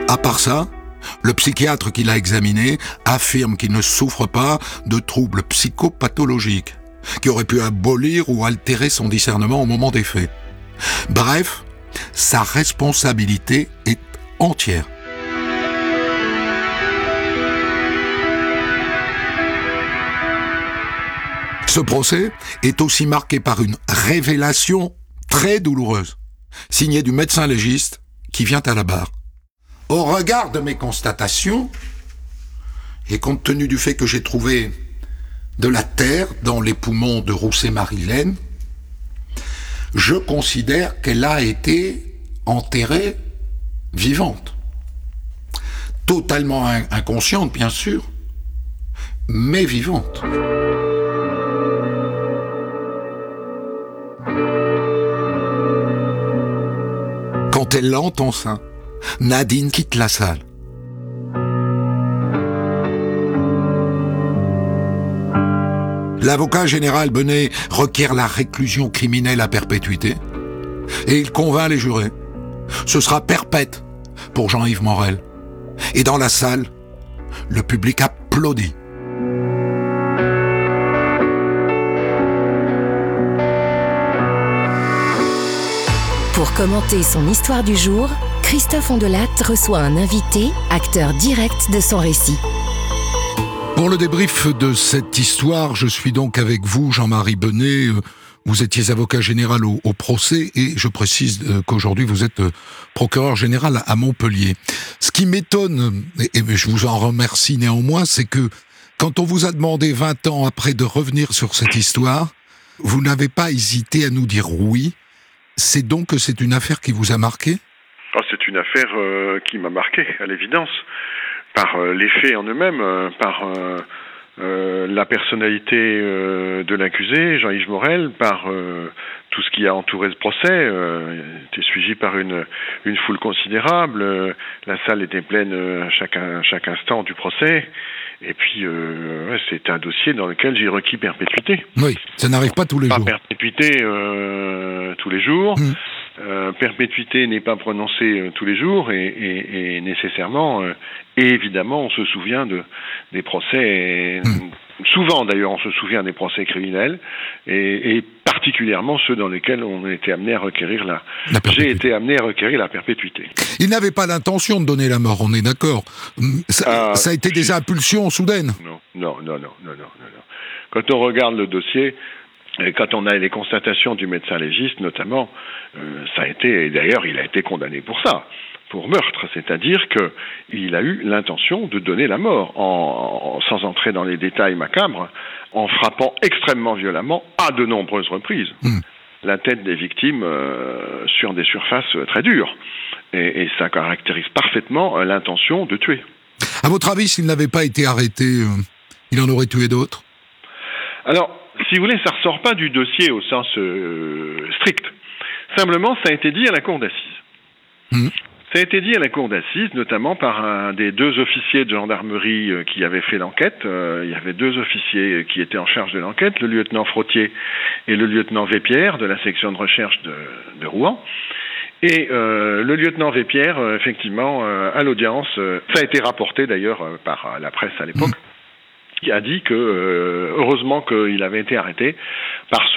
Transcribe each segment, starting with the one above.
À part ça, le psychiatre qui l'a examiné affirme qu'il ne souffre pas de troubles psychopathologiques, qui auraient pu abolir ou altérer son discernement au moment des faits. Bref, sa responsabilité est entière. Ce procès est aussi marqué par une révélation très douloureuse, signée du médecin légiste qui vient à la barre. Au regard de mes constatations, et compte tenu du fait que j'ai trouvé de la terre dans les poumons de Rousset-Marilène, je considère qu'elle a été enterrée vivante. Totalement inconsciente, bien sûr, mais vivante. Quand elle l'entend ça, Nadine quitte la salle. L'avocat général Benet requiert la réclusion criminelle à perpétuité et il convainc les jurés. Ce sera perpète pour Jean-Yves Morel. Et dans la salle, le public applaudit. Pour commenter son histoire du jour, Christophe Ondelatte reçoit un invité, acteur direct de son récit. Pour le débrief de cette histoire, je suis donc avec vous, Jean-Marie Benet. Vous étiez avocat général au procès et je précise qu'aujourd'hui vous êtes procureur général à Montpellier. Ce qui m'étonne, et je vous en remercie néanmoins, c'est que quand on vous a demandé 20 ans après de revenir sur cette histoire, vous n'avez pas hésité à nous dire oui. C'est donc que c'est une affaire qui vous a marqué ? C'est une affaire qui m'a marqué, à l'évidence, par les faits en eux-mêmes, par la personnalité de l'accusé, Jean-Yves Morel, par tout ce qui a entouré ce procès, était suivi par une foule considérable, la salle était pleine chaque instant du procès, et puis c'est un dossier dans lequel j'ai requis perpétuité. Oui, ça n'arrive pas tous les jours. Pas perpétuité tous les jours. Perpétuité n'est pas prononcée tous les jours et nécessairement et évidemment on se souvient des procès souvent d'ailleurs on se souvient des procès criminels et particulièrement ceux dans lesquels on a été amené à requérir j'ai été amené à requérir la perpétuité. Il n'avait pas l'intention de donner la mort, on est d'accord. Ça a été des impulsions soudaines. Non. Quand on regarde le dossier, et quand on a les constatations du médecin légiste, notamment, ça a été, et d'ailleurs il a été condamné pour ça, pour meurtre, c'est-à-dire qu'il a eu l'intention de donner la mort, sans entrer dans les détails macabres, en frappant extrêmement violemment, à de nombreuses reprises, la tête des victimes sur des surfaces très dures. Et ça caractérise parfaitement l'intention de tuer. À votre avis, s'il n'avait pas été arrêté, il en aurait tué d'autres ? Alors, si vous voulez, ça ne ressort pas du dossier au sens strict. Simplement, ça a été dit à la cour d'assises. Ça a été dit à la cour d'assises, notamment par un des deux officiers de gendarmerie qui avaient fait l'enquête. Il y avait deux officiers qui étaient en charge de l'enquête, le lieutenant Frottier et le lieutenant Vépierre de la section de recherche de Rouen. Et le lieutenant Vépierre, effectivement, à l'audience, ça a été rapporté d'ailleurs par la presse à l'époque, qui a dit que heureusement qu'il avait été arrêté parce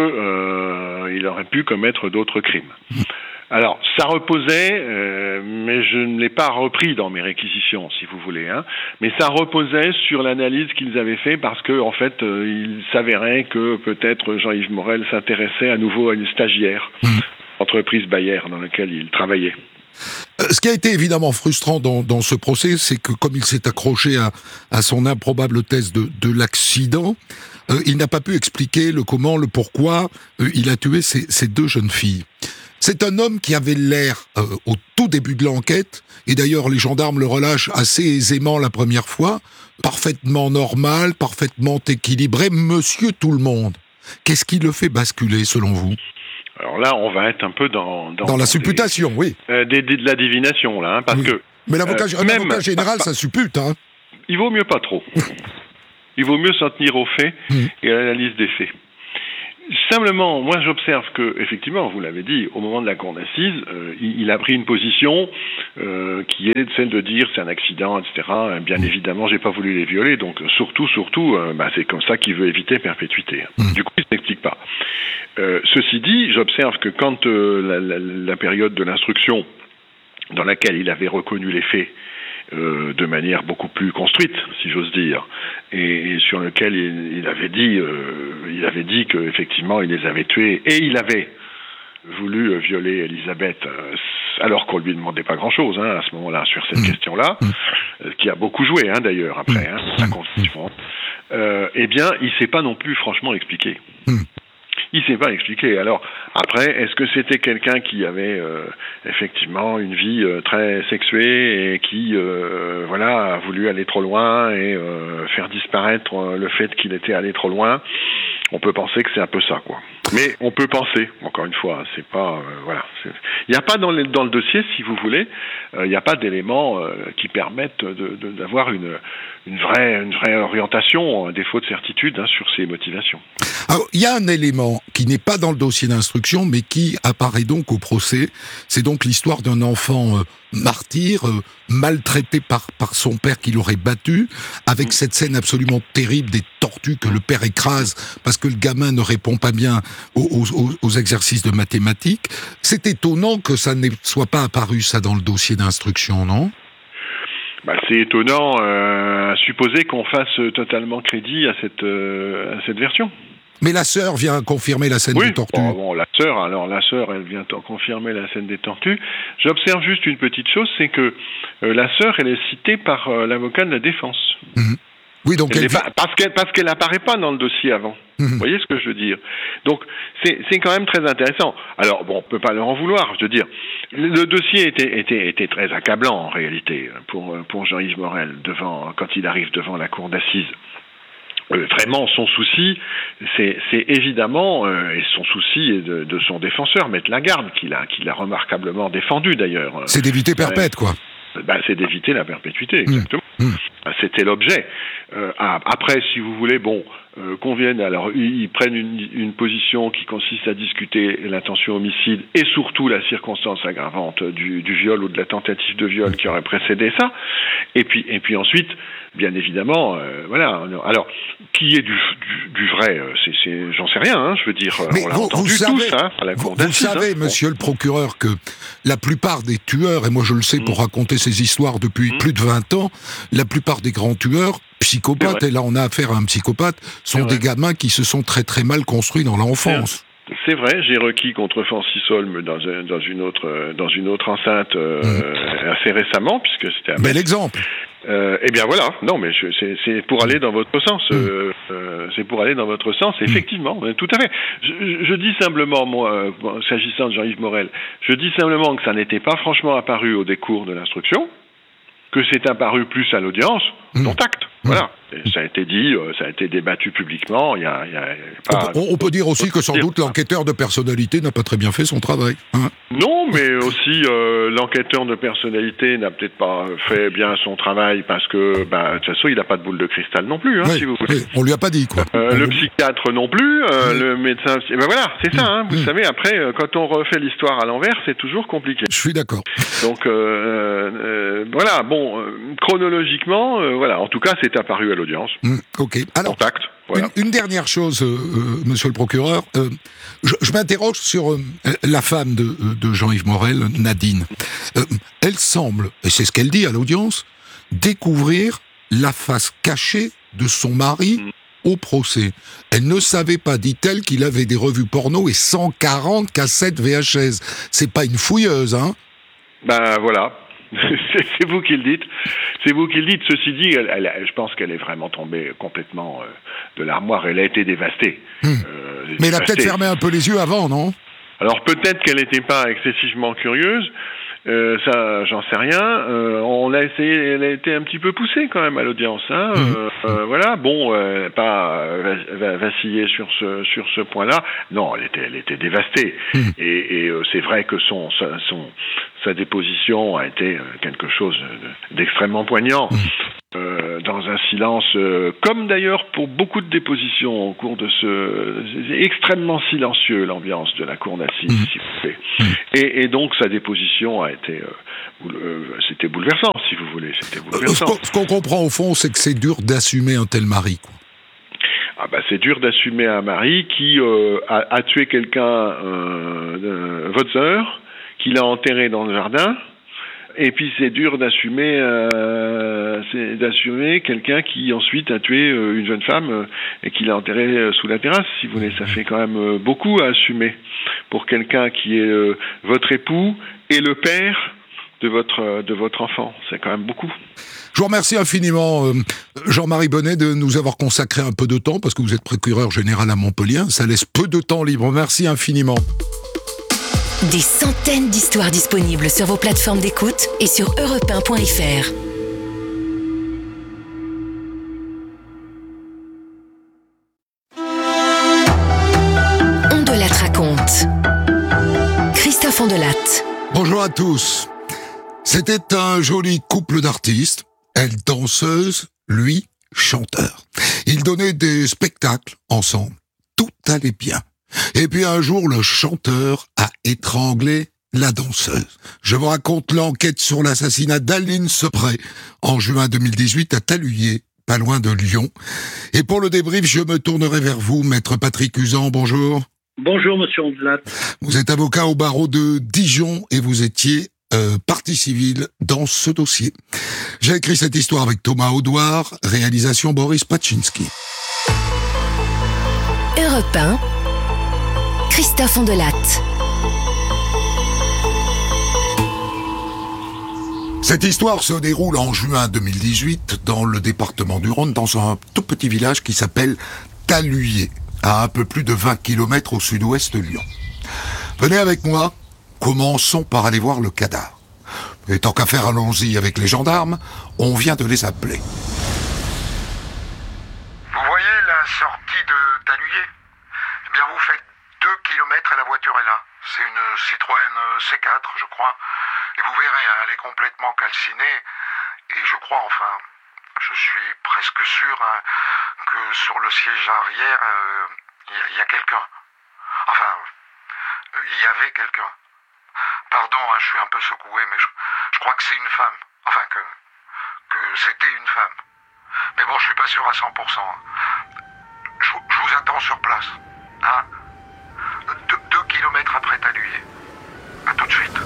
que il aurait pu commettre d'autres crimes. Alors, ça reposait, mais je ne l'ai pas repris dans mes réquisitions, si vous voulez, mais ça reposait sur l'analyse qu'ils avaient fait parce que, en fait, il s'avérait que peut-être Jean-Yves Morel s'intéressait à nouveau à une stagiaire, entreprise Bayer dans laquelle il travaillait. Ce qui a été évidemment frustrant dans ce procès, c'est que comme il s'est accroché à son improbable thèse de l'accident, il n'a pas pu expliquer le comment, le pourquoi il a tué ces deux jeunes filles. C'est un homme qui avait l'air, au tout début de l'enquête, et d'ailleurs les gendarmes le relâchent assez aisément la première fois, parfaitement normal, parfaitement équilibré, monsieur tout le monde. Qu'est-ce qui le fait basculer selon vous ? Alors là, on va être un peu dans la supputation, oui. De la divination, là, parce que... Mais l'avocat général, ça suppute, Il vaut mieux pas trop. Il vaut mieux s'en tenir aux faits et à l'analyse des faits. Simplement, moi j'observe que, effectivement, vous l'avez dit, au moment de la cour d'assises, il a pris une position qui est celle de dire c'est un accident, etc. Bien évidemment, j'ai pas voulu les violer, donc surtout, c'est comme ça qu'il veut éviter perpétuité. Du coup, il ne s'explique pas. Ceci dit, j'observe que quand la période de l'instruction dans laquelle il avait reconnu les faits de manière beaucoup plus construite, si j'ose dire, et sur lequel il avait dit qu'effectivement il les avait tués, et il avait voulu violer Elisabeth, alors qu'on lui demandait pas grand-chose à ce moment-là sur cette question-là, qui a beaucoup joué d'ailleurs après la Constitution. Eh bien, il s'est pas non plus franchement expliqué. Il s'est pas expliqué. Alors, après, est-ce que c'était quelqu'un qui avait effectivement une vie très sexuée et qui a voulu aller trop loin et faire disparaître le fait qu'il était allé trop loin? On peut penser que c'est un peu ça, quoi. Mais on peut penser, encore une fois, c'est pas il n'y a pas dans le dossier, si vous voulez, il n'y a pas d'éléments qui permettent d'avoir une vraie orientation, un défaut de certitude sur ses motivations. Alors, il y a un élément qui n'est pas dans le dossier d'instruction, mais qui apparaît donc au procès. C'est donc l'histoire d'un enfant martyr, maltraité par son père qui l'aurait battu, avec cette scène absolument terrible des tortues que le père écrase parce que le gamin ne répond pas bien aux exercices de mathématiques. C'est étonnant que ça ne soit pas apparu, ça, dans le dossier d'instruction, non ? C'est étonnant à supposer qu'on fasse totalement crédit à cette version. Mais la sœur vient confirmer la scène des tortues. La sœur, elle vient confirmer la scène des tortues. J'observe juste une petite chose, c'est que la sœur, elle est citée par l'avocat de la défense. Oui, donc parce qu'elle n'apparaît pas dans le dossier avant. Vous voyez ce que je veux dire? Donc, c'est quand même très intéressant. Alors, bon, on peut pas leur en vouloir. Je veux dire, le dossier était très accablant, en réalité, pour Jean-Yves Morel, quand il arrive devant la cour d'assises. Vraiment, son souci, c'est évidemment, et son souci est de son défenseur, Maître Lagarde, qu'il a remarquablement défendu, d'ailleurs. C'est d'éviter perpète, quoi. C'est d'éviter la perpétuité, exactement. C'était l'objet. Après, si vous voulez, qu'on vienne, alors ils prennent une position qui consiste à discuter l'intention homicide et surtout la circonstance aggravante du viol ou de la tentative de viol qui aurait précédé ça. Et puis ensuite, bien évidemment, Alors, qui est du vrai, j'en sais rien. Je veux dire, on l'a entendu tous à la cour d'assises. Vous savez, monsieur le procureur, que la plupart des tueurs, et moi je le sais pour raconter ces histoires depuis plus de 20 ans, la plupart des grands tueurs, psychopathes, et là on a affaire à un psychopathe, sont des gamins qui se sont très très mal construits dans l'enfance. C'est vrai, j'ai requis contre Francis Holm dans une autre enceinte assez récemment, puisque c'était un bel exemple. Eh bien voilà, non mais c'est pour aller dans votre sens, c'est pour aller dans votre sens, effectivement, tout à fait. Je dis simplement, moi, s'agissant de Jean-Yves Morel, je dis simplement que ça n'était pas franchement apparu au décours de l'instruction, que c'est apparu plus à l'audience, dont acte. Voilà. Et ça a été dit, ça a été débattu publiquement. On peut dire aussi que sans doute l'enquêteur de personnalité n'a pas très bien fait son travail. Non, mais aussi l'enquêteur de personnalité n'a peut-être pas fait bien son travail parce que, de toute façon, il n'a pas de boule de cristal non plus, si vous voulez. On lui a pas dit, quoi. Le psychiatre non plus, le médecin. Voilà, c'est ça. Vous savez, après, quand on refait l'histoire à l'envers, c'est toujours compliqué. Je suis d'accord. Donc voilà. Bon, chronologiquement, en tout cas, c'est apparu à l'audience. Ok. Alors, une dernière chose, monsieur le procureur. Je m'interroge sur la femme de Jean-Yves Morel, Nadine. Elle semble, et c'est ce qu'elle dit à l'audience, découvrir la face cachée de son mari au procès. Elle ne savait pas, dit-elle, qu'il avait des revues porno et 140 cassettes VHS. C'est pas une fouilleuse, hein? Voilà. C'est vous qui le dites. C'est vous qui le dites. Ceci dit, je pense qu'elle est vraiment tombée complètement de l'armoire. Elle a été dévastée. Mais elle a peut-être fermé un peu les yeux avant, non? Alors peut-être qu'elle n'était pas excessivement curieuse. Ça, j'en sais rien. Elle a été un petit peu poussée quand même à l'audience. Voilà. Bon, pas vaciller sur ce point-là. Non, elle était dévastée. Et c'est vrai que sa déposition a été quelque chose d'extrêmement poignant. dans un silence, comme d'ailleurs pour beaucoup de dépositions au cours de c'est extrêmement silencieux l'ambiance de la cour d'assises, si vous voulez. Et donc sa déposition a été, c'était bouleversant, si vous voulez, c'était bouleversant. Ce qu'on comprend au fond, c'est que c'est dur d'assumer un tel mari, quoi. Ah bah c'est dur d'assumer un mari qui a tué quelqu'un, votre sœur, qui l'a enterré dans le jardin. Et puis c'est dur d'assumer quelqu'un qui ensuite a tué une jeune femme et qui l'a enterrée sous la terrasse, si vous voulez. Ça fait quand même beaucoup à assumer pour quelqu'un qui est votre époux et le père de votre enfant. C'est quand même beaucoup. Je vous remercie infiniment, Jean-Marie Bonnet, de nous avoir consacré un peu de temps, parce que vous êtes procureur général à Montpellier. Ça laisse peu de temps libre. Merci infiniment. Des centaines d'histoires disponibles sur vos plateformes d'écoute et sur europe1.fr. On de Latte raconte. Christophe Ondelatte. Bonjour à tous. C'était un joli couple d'artistes. Elle danseuse, lui chanteur. Ils donnaient des spectacles ensemble. Tout allait bien. Et puis un jour, le chanteur a étranglé la danseuse. Je vous raconte l'enquête sur l'assassinat d'Aline Sepret en juin 2018 à Taluyer, pas loin de Lyon. Et pour le débrief, je me tournerai vers vous, maître Patrick Usan. Bonjour. Bonjour, monsieur Ondelatte. Vous êtes avocat au barreau de Dijon et vous étiez partie civile dans ce dossier. J'ai écrit cette histoire avec Thomas Audouard, réalisation Boris Paczynski. Europe 1, Christophe Ondelatte. Cette histoire se déroule en juin 2018 dans le département du Rhône, dans un tout petit village qui s'appelle Taluyer, à un peu plus de 20 km au sud-ouest de Lyon. Venez avec moi, commençons par aller voir le cadavre. Et tant qu'à faire, allons-y avec les gendarmes, on vient de les appeler. Vous voyez la sortie de Taluyer ? Eh bien, vous faites 2 kilomètres et la voiture est là. C'est une Citroën C4, je crois. Et vous verrez, elle est complètement calcinée. Et je crois, enfin, je suis presque sûr que sur le siège arrière, il y a quelqu'un. Enfin, il y avait quelqu'un. Pardon, je suis un peu secoué, mais je crois que c'est une femme. Enfin, que c'était une femme. Mais bon, je suis pas sûr à 100%. Je vous attends sur place. Hein ? 2 kilomètres après Taluyer. À tout de suite.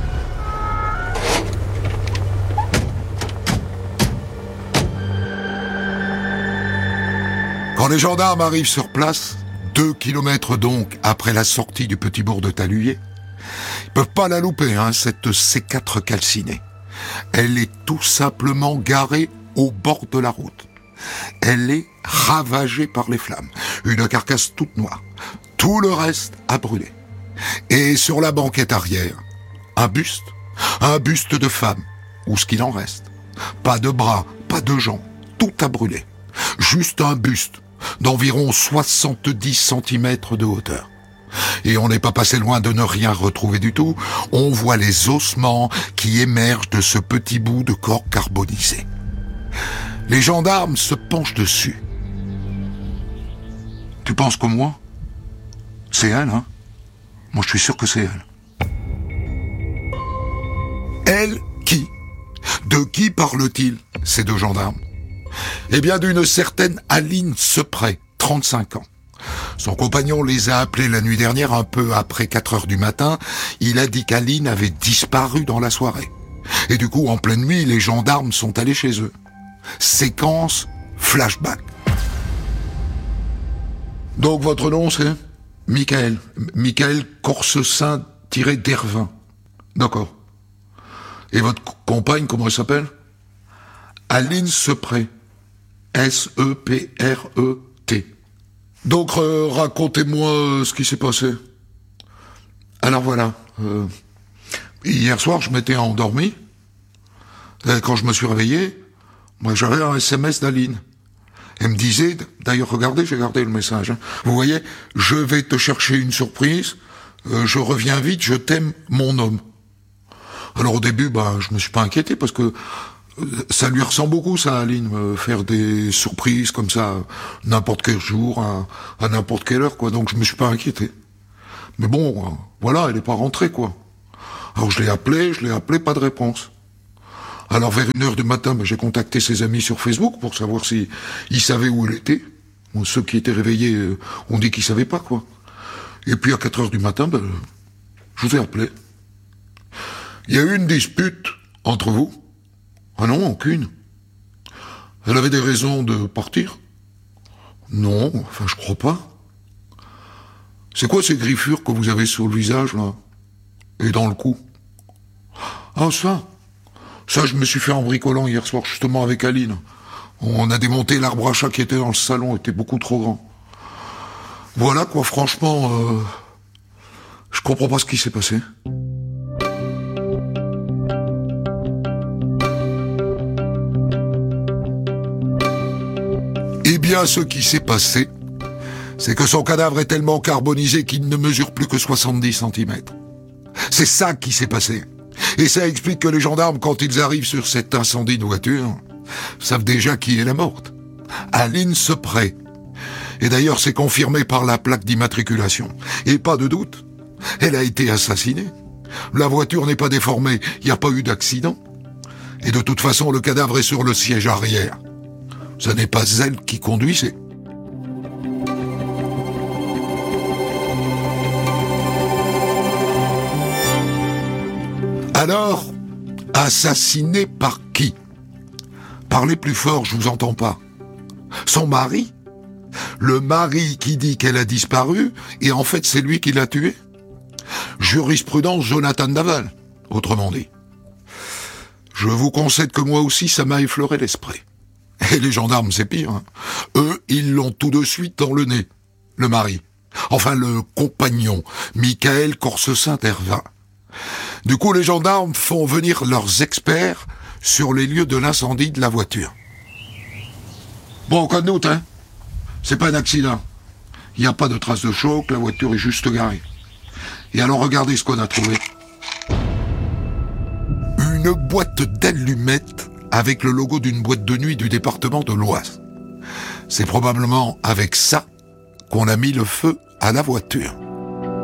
Quand les gendarmes arrivent sur place, 2 kilomètres donc après la sortie du petit bourg de Taluyer, ils peuvent pas la louper, cette C4 calcinée. Elle est tout simplement garée au bord de la route. Elle est ravagée par les flammes. Une carcasse toute noire. Tout le reste a brûlé. Et sur la banquette arrière, un buste de femme, ou ce qu'il en reste. Pas de bras, pas de jambes, tout a brûlé. Juste un buste d'environ 70 cm de hauteur. Et on n'est pas passé loin de ne rien retrouver du tout. On voit les ossements qui émergent de ce petit bout de corps carbonisé. Les gendarmes se penchent dessus. Tu penses comme moi ? C'est elle, hein ? Moi, je suis sûr que c'est elle. Elle qui ? De qui parle-t-il, ces deux gendarmes ? Eh bien, d'une certaine Aline Sepret, 35 ans. Son compagnon les a appelés la nuit dernière, un peu après 4 heures du matin. Il a dit qu'Aline avait disparu dans la soirée. Et du coup, en pleine nuit, les gendarmes sont allés chez eux. Séquence flashback. Donc, votre nom, c'est ? Michael. Michael Corsesin-Dervin. D'accord. Et votre compagne, comment elle s'appelle ? Aline Sepret. S-E-P-R-E-T. Donc, racontez-moi ce qui s'est passé. Alors voilà. Hier soir, je m'étais endormi. Et quand je me suis réveillé, moi, j'avais un SMS d'Aline. Elle me disait, d'ailleurs, regardez, j'ai gardé le message. Vous voyez, je vais te chercher une surprise. Je reviens vite, je t'aime, mon homme. Alors au début, je me suis pas inquiété parce que Ça lui ressemble beaucoup, ça, Aline, faire des surprises comme ça, n'importe quel jour, à n'importe quelle heure, quoi. Donc je me suis pas inquiété. Mais bon, voilà, elle est pas rentrée, quoi. Alors je l'ai appelé, pas de réponse. Alors vers 1h du matin, j'ai contacté ses amis sur Facebook pour savoir si ils savaient où elle était. Bon, ceux qui étaient réveillés ont dit qu'ils savaient pas, quoi. Et puis à 4h du matin, je vous ai appelé. Il y a eu une dispute entre vous? Ah non, aucune. Elle avait des raisons de partir? Non, enfin je crois pas. C'est quoi ces griffures que vous avez sur le visage, là? Et dans le cou? Ah ça, je me suis fait en bricolant hier soir, justement avec Aline. On a démonté l'arbre à chat qui était dans le salon, il était beaucoup trop grand. Voilà quoi, franchement, je comprends pas ce qui s'est passé. Eh bien, ce qui s'est passé, c'est que son cadavre est tellement carbonisé qu'il ne mesure plus que 70 cm. C'est ça qui s'est passé. Et ça explique que les gendarmes, quand ils arrivent sur cet incendie de voiture, savent déjà qui est la morte. Aline Sepret. Et d'ailleurs, c'est confirmé par la plaque d'immatriculation. Et pas de doute, elle a été assassinée. La voiture n'est pas déformée, il n'y a pas eu d'accident. Et de toute façon, le cadavre est sur le siège arrière. Ce n'est pas elle qui conduisait. Alors, assassinée par qui? Parlez plus fort, je vous entends pas. Son mari? Le mari qui dit qu'elle a disparu, et en fait c'est lui qui l'a tuée? Jurisprudence Jonathan Daval, autrement dit. Je vous concède que moi aussi ça m'a effleuré l'esprit. Et les gendarmes, c'est pire. Hein. Eux, ils l'ont tout de suite dans le nez, le mari. Enfin, le compagnon, Michael Corse-Saint-Hervin. Du coup, les gendarmes font venir leurs experts sur les lieux de l'incendie de la voiture. Bon, en cas de doute, hein, c'est pas un accident. Il n'y a pas de traces de choc, la voiture est juste garée. Et alors, regardez ce qu'on a trouvé. Une boîte d'allumettes avec le logo d'une boîte de nuit du département de l'Oise. C'est probablement avec ça qu'on a mis le feu à la voiture.